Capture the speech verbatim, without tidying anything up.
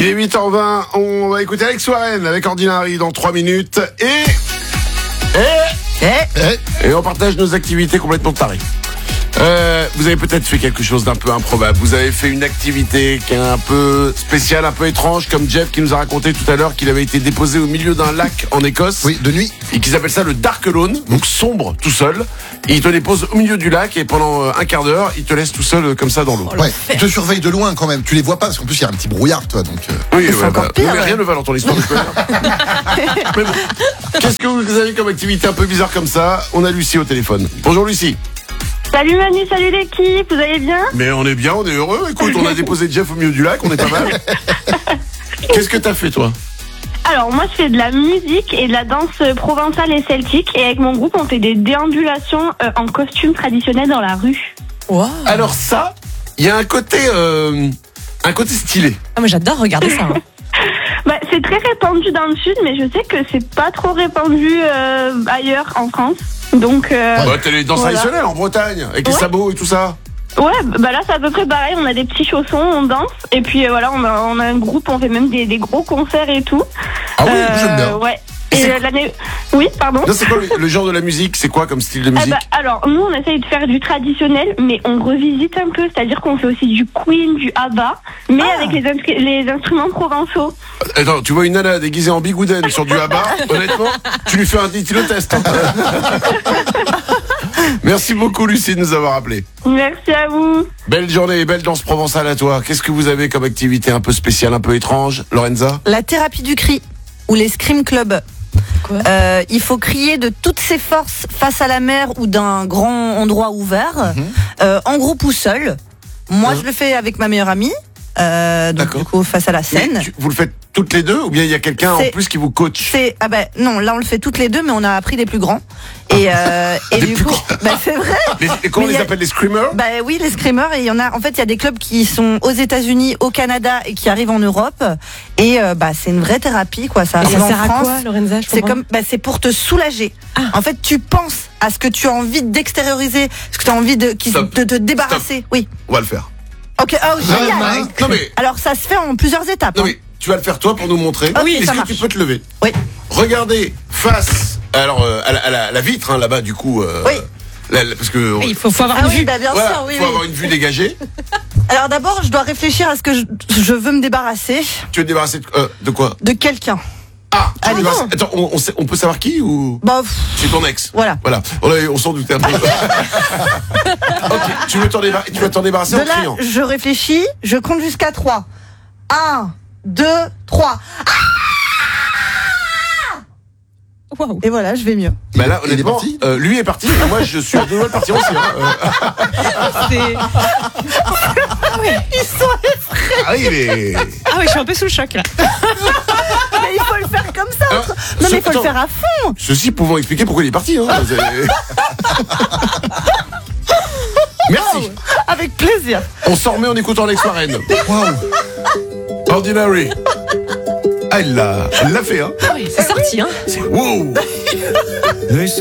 Il est huit heures vingt, on va écouter Alex Warren avec Ordinary dans trois minutes et... Et... Et... Et on partage nos activités complètement tarées. Euh, vous avez peut-être fait quelque chose d'un peu improbable. Vous avez fait une activité qui est un peu spéciale, un peu étrange, comme Jeff qui nous a raconté tout à l'heure qu'il avait été déposé au milieu d'un lac en Écosse. Oui, de nuit. Et qu'ils appellent ça le Dark Alone, donc sombre, tout seul. Et il te dépose au milieu du lac et pendant un quart d'heure, il te laisse tout seul comme ça dans l'eau. Ouais, il te surveille de loin quand même. Tu les vois pas parce qu'en plus il y a un petit brouillard, toi. Donc. Euh... Oui, ouais, encore bah, pire, non, mais ouais. rien ne va dans ton histoire de colère. Mais bon, qu'est-ce que vous avez comme activité un peu bizarre comme ça? On a Lucie au téléphone. Bonjour Lucie. Salut Manu, salut l'équipe, vous allez bien? Mais on est bien, on est heureux. Écoute, on a déposé Jeff au milieu du lac, on est pas mal. Qu'est-ce que t'as fait toi? Alors moi je fais de la musique et de la danse provençale et celtique et avec mon groupe on fait des déambulations euh, en costume traditionnel dans la rue. Wow. Alors ça, il y a un côté, euh, un côté stylé. Ah, moi j'adore regarder ça. Hein. Bah, c'est très répandu dans le sud mais je sais que c'est pas trop répandu euh, ailleurs en France. Donc euh, Bah t'as les danses voilà. traditionnelles en Bretagne, avec les Ouais. sabots et tout ça. Ouais, bah là c'est à peu près pareil, on a des petits chaussons, on danse et puis euh, voilà, on a, on a un groupe, on fait même des, des gros concerts et tout. Ah oui, j'aime bien. Ouais. Et Et c'est- euh, l'année... Oui, pardon. Non, c'est quoi le, le genre de la musique? C'est quoi comme style de Eh musique? ben, alors, nous, on essaye de faire du traditionnel, mais on revisite un peu. C'est-à-dire qu'on fait aussi du Queen, du ABBA, mais Ah. avec les, instru- les instruments provençaux. Attends, tu vois une nana déguisée en bigouden sur du ABBA, honnêtement, tu lui fais un test. Hein. Merci beaucoup Lucie de nous avoir appelé. Merci à vous. Belle journée, belle danse provençale à toi. Qu'est-ce que vous avez comme activité un peu spéciale, un peu étrange, Lorenza? La thérapie du cri ou les scream clubs. Quoi? Euh, il faut crier de toutes ses forces face à la mer ou d'un grand endroit ouvert, Mhm. euh, en groupe ou seul. Moi, Mhm. je le fais avec ma meilleure amie, euh, donc D'accord. du coup face à la scène. Mais tu- vous le faites toutes les deux ou bien il y a quelqu'un en C'est- plus qui vous coach? C'est ah ben non, là on le fait toutes les deux, mais on a appris des plus grands. Et euh, et Des du plus coup, grands. bah, c'est vrai. Les, et comment on Mais les il y a- appelle, les screamers? Bah oui, les screamers, et il y en a. En fait, il y a des clubs qui sont aux États-Unis, au Canada et qui arrivent en Europe. Et euh, bah c'est une vraie thérapie, quoi. Ça Et arrive ça en sert à France. quoi, Lorenza? Je C'est comprends. comme, bah, c'est pour te soulager. Ah. En fait, tu penses à ce que tu as envie d'extérioriser, ce que tu as envie de, qui, Stop. de te débarrasser. Oui. On va le faire. Ok. Oh, génial. Non mais, Alors, ça se fait en plusieurs étapes. non hein. mais, tu vas le faire toi pour nous montrer. Ok, Est-ce ça que marche. tu peux te lever? Oui. Regardez face, alors euh, à, la, à la- la vitre hein, là-bas du coup. Euh, Oui. la- la- parce que Il faut, faut avoir Ah une oui, vue. bah, bien voilà, sûr, oui, faut oui. avoir une vue dégagée. Alors d'abord, je dois réfléchir à ce que je, je veux me débarrasser Tu veux te débarrasser de, euh, de quoi? de quelqu'un. Ah, tu veux Allez. te débarrasser- Attends, on, on, sait- on peut savoir qui ou? Bah, pff, C'est ton ex. Voilà. Voilà. On, a- on s'en doutait un peu. Ok. Tu veux t'en débar- tu vas t'en débarrasser de en là, criant. je réfléchis, je compte jusqu'à trois. Un, deux, trois. Waouh. Et voilà, je vais mieux. Bah là, Il est honnêtement, parti euh, lui est parti. Et moi, je suis à deux doigts de partir aussi. Hein. Euh, C'est- ah, il est. Ah oui, je suis un peu sous le choc là. Mais il faut le faire comme ça. Alors, autre- Non, mais il faut attends. le faire à fond. Ceci pouvant expliquer pourquoi il est parti. Hein. C'est- Merci. Avec plaisir. On s'en remet en écoutant Alex Warren. Waouh. Ordinary. Ah, il l'a, elle l'a fait, hein. Ah oui, c'est sorti, hein. C'est wow.